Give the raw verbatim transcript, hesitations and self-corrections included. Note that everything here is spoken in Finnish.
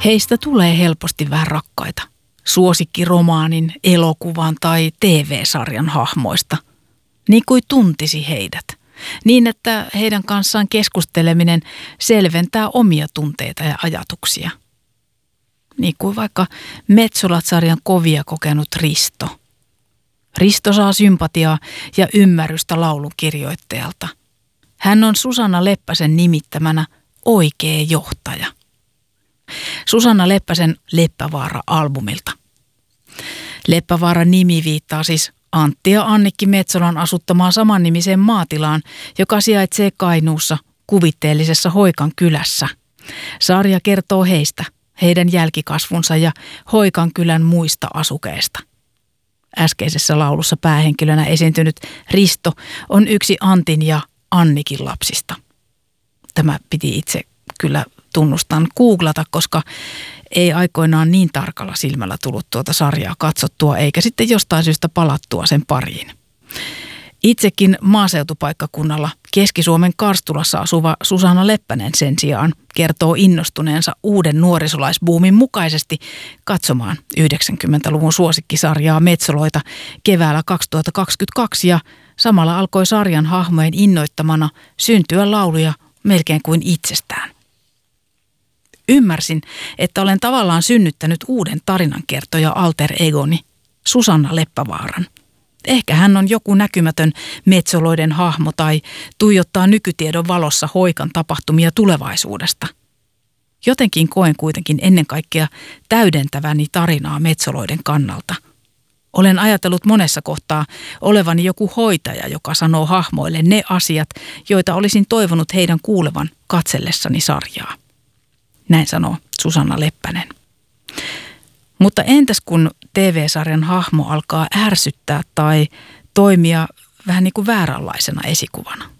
Heistä tulee helposti vähän rakkaita. Suosikkiromaanin, elokuvan tai T V-sarjan hahmoista. Niin kuin tuntisi heidät. Niin, että heidän kanssaan keskusteleminen selventää omia tunteita ja ajatuksia. Niin kuin vaikka Metsolat-sarjan kovia kokenut Risto. Risto saa sympatiaa ja ymmärrystä laulun kirjoittajalta. Hän on Susanna Leppäsen nimittämänä oikea johtaja. Susanna Leppäsen Leppävaara-albumilta. Leppävaaran nimi viittaa siis Antti ja Annikki Metsolan asuttamaan samannimiseen maatilaan, joka sijaitsee Kainuussa kuvitteellisessa Hoikan kylässä. Sarja kertoo heistä, heidän jälkikasvunsa ja Hoikan kylän muista asukeista. Äskeisessä laulussa päähenkilönä esiintynyt Risto on yksi Antin ja Annikin lapsista. Tämä piti itse kyllä tunnustan googlata, koska ei aikoinaan niin tarkalla silmällä tullut tuota sarjaa katsottua, eikä sitten jostain syystä palattua sen pariin. Itsekin maaseutupaikkakunnalla Keski-Suomen Karstulassa asuva Susanna Leppänen sen sijaan kertoo innostuneensa uuden nuorisolaisbuumin mukaisesti katsomaan yhdeksänkymmentäluvun suosikkisarjaa Metsoloita keväällä kaksituhattakaksikymmentäkaksi ja samalla alkoi sarjan hahmojen innoittamana syntyä lauluja melkein kuin itsestään. Ymmärsin, että olen tavallaan synnyttänyt uuden tarinankertoja alter egoni, Susanna Leppävaaran. Ehkä hän on joku näkymätön metsoloiden hahmo tai tuijottaa nykytiedon valossa Hoikan tapahtumia tulevaisuudesta. Jotenkin koen kuitenkin ennen kaikkea täydentäväni tarinaa metsoloiden kannalta. Olen ajatellut monessa kohtaa olevani joku hoitaja, joka sanoo hahmoille ne asiat, joita olisin toivonut heidän kuulevan katsellessani sarjaa. Näin sanoo Susanna Leppänen. Mutta entäs kun T V-sarjan hahmo alkaa ärsyttää tai toimia vähän niin kuin vääränlaisena esikuvana?